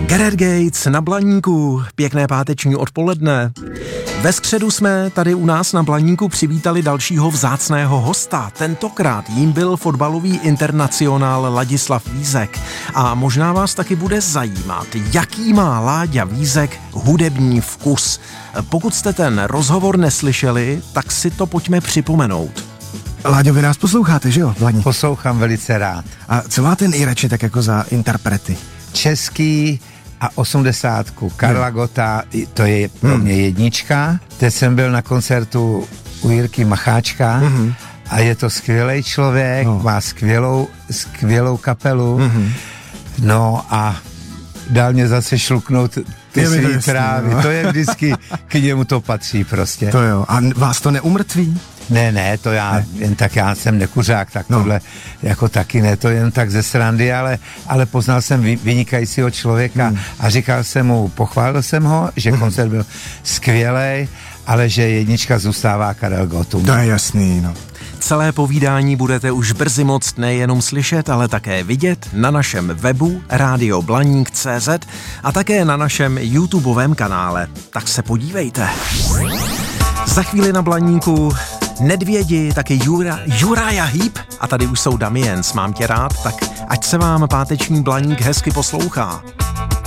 Gareth Gates na Blaníku, pěkné páteční odpoledne. Ve středu jsme tady u nás na Blaníku přivítali dalšího vzácného hosta. Tentokrát jím byl fotbalový internacionál Ladislav Vízek. A možná vás taky bude zajímat, jaký má Láďa Vízek hudební vkus. Pokud jste ten rozhovor neslyšeli, tak si to pojďme připomenout. Láďo, vy nás posloucháte, že jo, Blaník? Poslouchám velice rád. A co máte nejradši tak jako za interprety? Český a 80. Karla Gotta, to je pro mě jednička. Teď jsem byl na koncertu u Jirky Macháčka a je to skvělej člověk, má skvělou kapelu. No a dal mě zase šluknout ty svý trávy. To je vždycky, k němu to patří prostě. To jo. A vás to neumrtví? Ne, to já jsem nekuřák, tak tohle jako taky ne, to jen tak ze srandy, ale poznal jsem vynikajícího člověka a říkal jsem mu, pochválil jsem ho, že koncert byl skvělej, ale že jednička zůstává Karel Gott. To je jasný, no. Celé povídání budete už brzy moct nejenom slyšet, ale také vidět na našem webu radioblaník.cz a také na našem YouTubeovém kanále. Tak se podívejte. Za chvíli na Blaníku Nedvědi, taky Uriah Heep a tady už jsou Damiens. Mám tě rád, tak ať se vám páteční Blaník hezky poslouchá.